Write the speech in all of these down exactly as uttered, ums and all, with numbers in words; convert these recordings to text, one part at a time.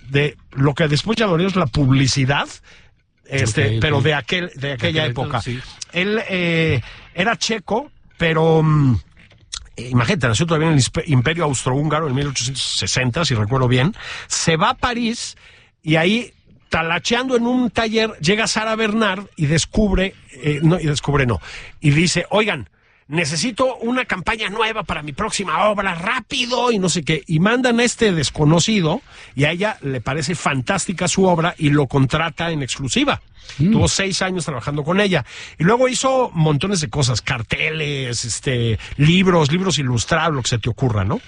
de lo que después llamaríamos la publicidad, este, okay, pero okay. de aquel, de aquella okay, época. Entonces, sí. Él eh, era checo, pero um, imagínate, nació todavía en el Imperio Austrohúngaro en mil ochocientos sesenta, si recuerdo bien. Se va a París y ahí, talacheando en un taller, llega Sara Bernard y descubre, eh, no, y descubre no, y dice, oigan, necesito una campaña nueva para mi próxima obra, rápido, y no sé qué, y mandan a este desconocido, y a ella le parece fantástica su obra, y lo contrata en exclusiva. Mm. Tuvo seis años trabajando con ella, y luego hizo montones de cosas, carteles, este, libros, libros ilustrados, lo que se te ocurra, ¿no?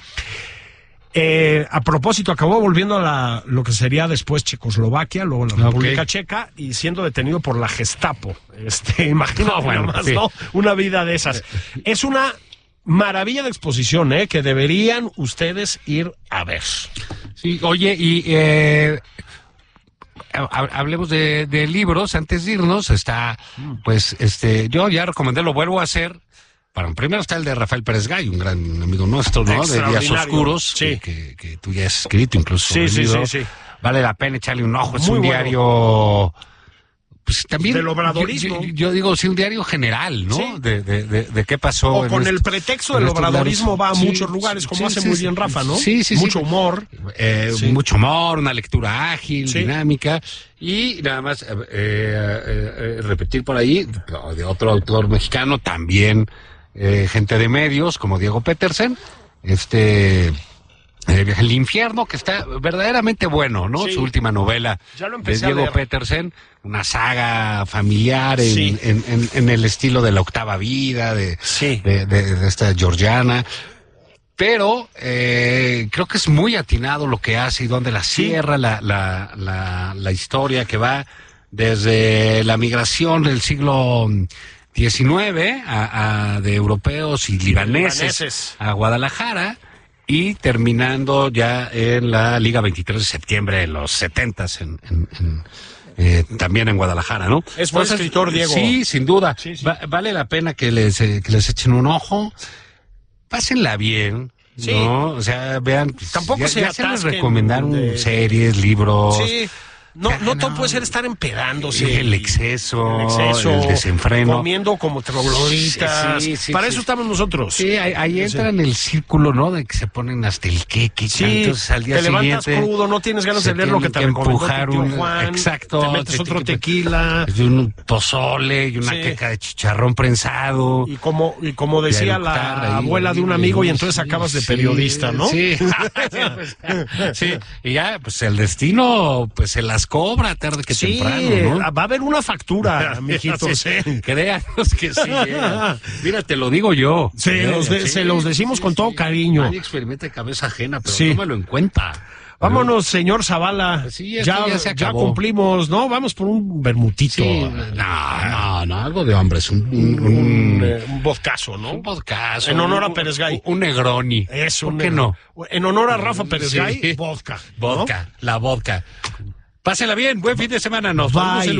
Eh, a propósito, acabó volviendo a la, lo que sería después Checoslovaquia, luego la República okay. Checa, y siendo detenido por la Gestapo. Este, imagino, no, bueno, más, sí. ¿no? Una vida de esas. Es una maravilla de exposición, ¿eh? Que deberían ustedes ir a ver. Sí, oye, y eh, hablemos de, de libros antes de irnos. Está, pues, este, yo ya recomendé, lo vuelvo a hacer. Para primero está el de Rafael Pérez Gay, un gran amigo nuestro, ¿no? De Días Oscuros, sí. que, que, que tú ya has escrito incluso. Sí, sí, sí, sí. Vale la pena echarle un ojo, es Muy un bueno. diario... Pues también... Del obradorismo. Yo, yo, yo digo, sí, un diario general, ¿no? Sí. De, de, de, de qué pasó. O con el pretexto del obradorismo va a sí, muchos lugares, como sí, hace sí, muy bien Rafa, ¿no? Sí, sí, Mucho sí. humor. Eh, sí. Mucho humor, una lectura ágil, sí. dinámica. Y nada más, eh, eh, eh, repetir por ahí, de otro autor mexicano también... Eh, gente de medios como Diego Petersen, este eh, El Infierno, que está verdaderamente bueno, ¿no? Sí. Su última novela de Diego Petersen, una saga familiar en, sí. en, en, en el estilo de La Octava Vida, de, sí. de, de, de esta georgiana. Pero eh, creo que es muy atinado lo que hace y donde la cierra sí. la, la, la, la historia que va desde la migración del siglo diecinueve a, a, de europeos y libaneses, libaneses a Guadalajara, y terminando ya en la Liga veintitrés de septiembre de los setentas en, en, en eh, también en Guadalajara, ¿no? Es buen Entonces, escritor, Diego. Sí, sin duda. Sí, sí. Va, vale la pena que les, eh, que les echen un ojo. Pásenla bien. Sí. ¿No? O sea, vean. Tampoco ya, se ya se les recomendaron de... series, libros. Sí. No, no, no todo puede ser estar empedándose. El exceso, el, exceso, el desenfreno. Comiendo como trogloditas. Sí, sí, sí, Para sí, eso sí. estamos nosotros. Sí, ahí, ahí entra en el círculo, ¿no? De que se ponen hasta el queque. Sí, entonces al día te siguiente, levantas crudo, no tienes ganas de leer lo que te recomendó tu tío un, Juan. Exacto. Te metes te otro que, tequila. Y un pozole y una sí. queca de chicharrón prensado. Y como, y como decía la abuela ahí, de un amigo, y entonces sí, acabas de periodista, sí, ¿no? Sí. Sí. Y ya, pues el destino, pues se las cobra tarde que sí, temprano, ¿no? Va a haber una factura, mijitos. Sí, créanos que sí. Eh. Mira, te lo digo yo. Se, los, de, sí, se los decimos sí, con todo sí. cariño. Nadie experimenta cabeza ajena, pero sí. tómalo en cuenta. Vámonos, señor Zavala. Sí, ya, ya, se ya cumplimos, ¿no? Vamos por un vermutito. Sí, no, no, no, algo de hombres. Un, un, un, un, eh, un vodcazo, ¿no? Un vodcazo. En honor a Pérez Gay. Un, un Negroni. Eso, ¿por qué no? En honor a Rafa Pérez sí. Gay, vodka. Vodka, ¿no? La vodka. Pásela bien, buen fin de semana. Nos vemos el